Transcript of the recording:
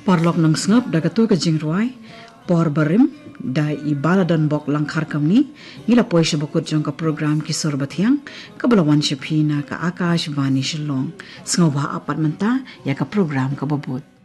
Parlok nang sngap dagato ka jingruai por barim da ibala dan bok langkar kamni ngila poisha bokut jong ka program ki sorbathiang ka balawan shapina ka akash vani shillong sngoba apat manta ya ka program ka babut